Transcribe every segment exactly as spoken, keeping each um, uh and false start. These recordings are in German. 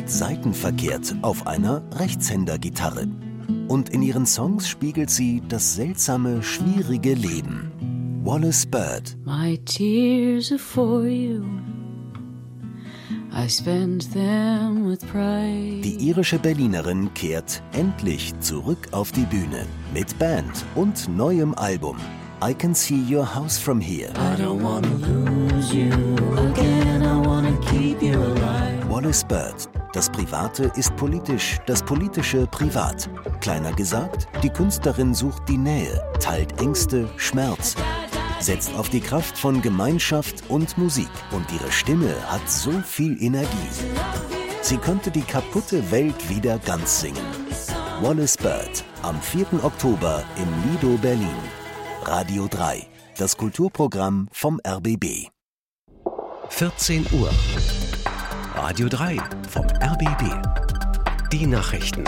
spielt seitenverkehrt auf einer Rechtshändergitarre. Und in ihren Songs spiegelt sie das seltsame, schwierige Leben. Wallis Bird. My tears are for you. I spend them with pride. Die irische Berlinerin kehrt endlich zurück auf die Bühne mit Band und neuem Album. I Can See Your House From Here. I don't wanna lose you again, I wanna keep you alive. Wallis Bird. Das Private ist politisch, das Politische privat. Kleiner gesagt, die Künstlerin sucht die Nähe, teilt Ängste, Schmerz, setzt auf die Kraft von Gemeinschaft und Musik. Und ihre Stimme hat so viel Energie. Sie könnte die kaputte Welt wieder ganz singen. Wallis Bird am vierten Oktober im Lido Berlin. Radio drei, das Kulturprogramm vom R B B. vierzehn Uhr. Radio drei vom R B B. Die Nachrichten.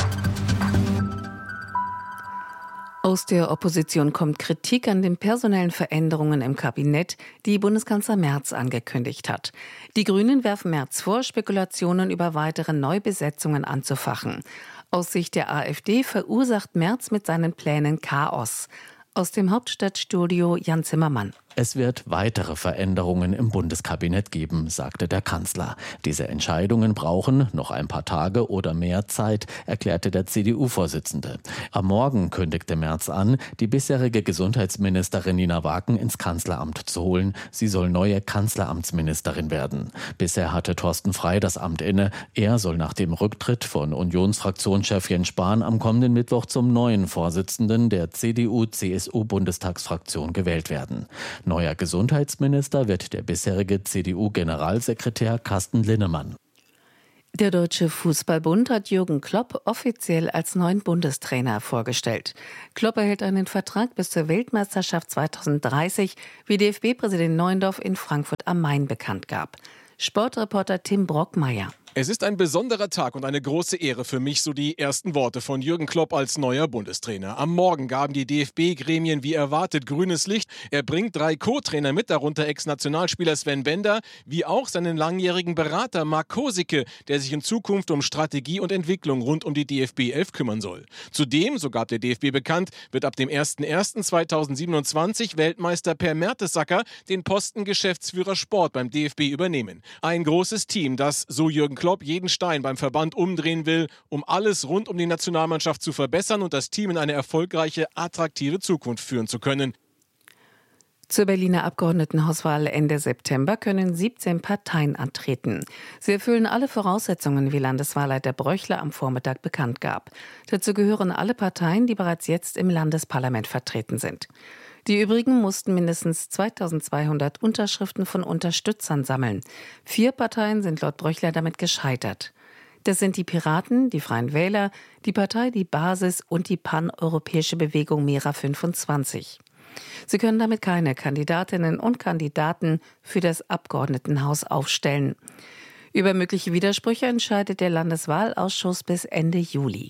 Aus der Opposition kommt Kritik an den personellen Veränderungen im Kabinett, die Bundeskanzler Merz angekündigt hat. Die Grünen werfen Merz vor, Spekulationen über weitere Neubesetzungen anzufachen. Aus Sicht der AfD verursacht Merz mit seinen Plänen Chaos. Aus dem Hauptstadtstudio Jan Zimmermann. Es wird weitere Veränderungen im Bundeskabinett geben, sagte der Kanzler. Diese Entscheidungen brauchen noch ein paar Tage oder mehr Zeit, erklärte der C D U-Vorsitzende. Am Morgen kündigte Merz an, die bisherige Gesundheitsministerin Nina Wagen ins Kanzleramt zu holen. Sie soll neue Kanzleramtsministerin werden. Bisher hatte Thorsten Frey das Amt inne. Er soll nach dem Rücktritt von Unionsfraktionschef Jens Spahn am kommenden Mittwoch zum neuen Vorsitzenden der C D U-C S U-Bundestagsfraktion gewählt werden. Neuer Gesundheitsminister wird der bisherige C D U-Generalsekretär Carsten Linnemann. Der Deutsche Fußballbund hat Jürgen Klopp offiziell als neuen Bundestrainer vorgestellt. Klopp erhält einen Vertrag bis zur Weltmeisterschaft zweitausenddreißig, wie D F B-Präsident Neuendorf in Frankfurt am Main bekannt gab. Sportreporter Tim Brockmeier. Es ist ein besonderer Tag und eine große Ehre für mich, so die ersten Worte von Jürgen Klopp als neuer Bundestrainer. Am Morgen gaben die D F B-Gremien wie erwartet grünes Licht. Er bringt drei Co-Trainer mit, darunter Ex-Nationalspieler Sven Bender, wie auch seinen langjährigen Berater Marc Kosicke, der sich in Zukunft um Strategie und Entwicklung rund um die D F B elf kümmern soll. Zudem, so gab der D F B bekannt, wird ab dem ersten ersten zweitausendsiebenundzwanzig Weltmeister Per Mertesacker den Posten Geschäftsführer Sport beim D F B übernehmen. Ein großes Team, das, so Jürgen Klopp, jeden Stein beim Verband umdrehen will, um alles rund um die Nationalmannschaft zu verbessern und das Team in eine erfolgreiche, attraktive Zukunft führen zu können. Zur Berliner Abgeordnetenhauswahl Ende September können siebzehn Parteien antreten. Sie erfüllen alle Voraussetzungen, wie Landeswahlleiter Bröchler am Vormittag bekannt gab. Dazu gehören alle Parteien, die bereits jetzt im Landesparlament vertreten sind. Die übrigen mussten mindestens zweitausendzweihundert Unterschriften von Unterstützern sammeln. Vier Parteien sind laut Bröchler damit gescheitert. Das sind die Piraten, die Freien Wähler, die Partei Die Basis und die paneuropäische Bewegung Mera fünfundzwanzig. Sie können damit keine Kandidatinnen und Kandidaten für das Abgeordnetenhaus aufstellen. Über mögliche Widersprüche entscheidet der Landeswahlausschuss bis Ende Juli.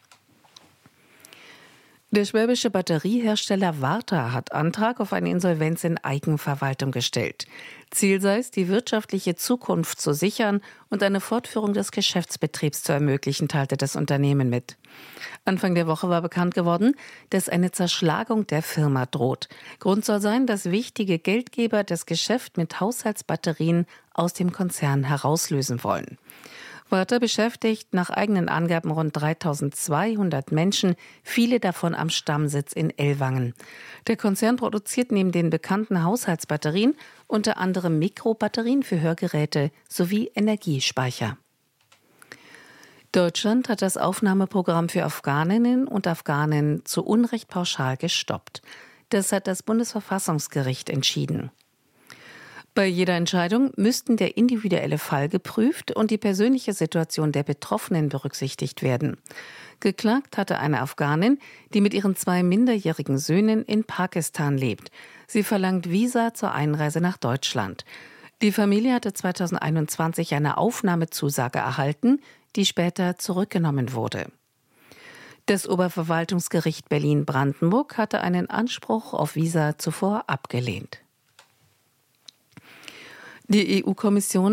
Der schwäbische Batteriehersteller Varta hat Antrag auf eine Insolvenz in Eigenverwaltung gestellt. Ziel sei es, die wirtschaftliche Zukunft zu sichern und eine Fortführung des Geschäftsbetriebs zu ermöglichen, teilte das Unternehmen mit. Anfang der Woche war bekannt geworden, dass eine Zerschlagung der Firma droht. Grund soll sein, dass wichtige Geldgeber das Geschäft mit Haushaltsbatterien aus dem Konzern herauslösen wollen. Varta beschäftigt nach eigenen Angaben rund dreitausendzweihundert Menschen, viele davon am Stammsitz in Ellwangen. Der Konzern produziert neben den bekannten Haushaltsbatterien unter anderem Mikrobatterien für Hörgeräte sowie Energiespeicher. Deutschland hat das Aufnahmeprogramm für Afghaninnen und Afghanen zu Unrecht pauschal gestoppt. Das hat das Bundesverfassungsgericht entschieden. Bei jeder Entscheidung müssten der individuelle Fall geprüft und die persönliche Situation der Betroffenen berücksichtigt werden. Geklagt hatte eine Afghanin, die mit ihren zwei minderjährigen Söhnen in Pakistan lebt. Sie verlangt Visa zur Einreise nach Deutschland. Die Familie hatte zweitausendeinundzwanzig eine Aufnahmezusage erhalten, die später zurückgenommen wurde. Das Oberverwaltungsgericht Berlin-Brandenburg hatte einen Anspruch auf Visa zuvor abgelehnt. Die E U-Kommission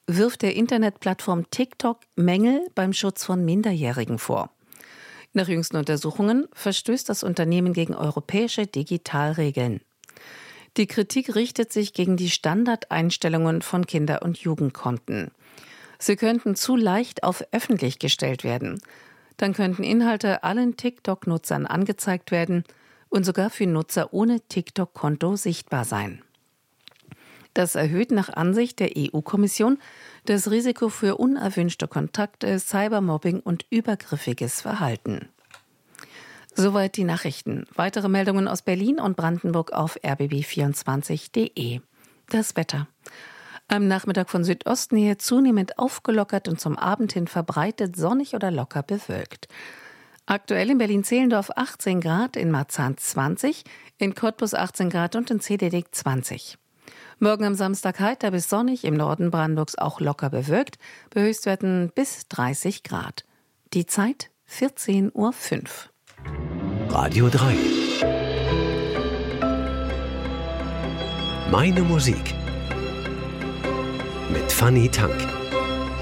wirft der Internetplattform TikTok Mängel beim Schutz von Minderjährigen vor. Nach jüngsten Untersuchungen verstößt das Unternehmen gegen europäische Digitalregeln. Die Kritik richtet sich gegen die Standardeinstellungen von Kinder- und Jugendkonten. Sie könnten zu leicht auf öffentlich gestellt werden. Dann könnten Inhalte allen TikTok-Nutzern angezeigt werden und sogar für Nutzer ohne TikTok-Konto sichtbar sein. Das erhöht nach Ansicht der E U-Kommission das Risiko für unerwünschte Kontakte, Cybermobbing und übergriffiges Verhalten. Soweit die Nachrichten. Weitere Meldungen aus Berlin und Brandenburg auf r b b vierundzwanzig punkt d e. Das Wetter. Am Nachmittag von Südosten her zunehmend aufgelockert und zum Abend hin verbreitet sonnig oder locker bewölkt. Aktuell in Berlin-Zehlendorf achtzehn Grad, in Marzahn zwanzig, in Cottbus achtzehn Grad und in Zededek zwanzig. Morgen am Samstag heiter bis sonnig, im Norden Brandenburgs auch locker bewölkt, bei Höchstwerten bis dreißig Grad. Die Zeit vierzehn Uhr fünf. Radio drei. Meine Musik. Mit Fanny Tank.